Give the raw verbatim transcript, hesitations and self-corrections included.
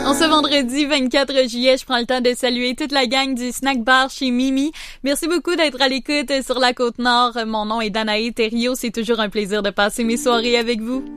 En ce vendredi vingt-quatre juillet, je prends le temps de saluer toute la gang du Snack Bar chez Mimi. Merci beaucoup d'être à l'écoute sur la Côte-Nord. Mon nom est Danae Thériault. C'est toujours un plaisir de passer mes soirées avec vous.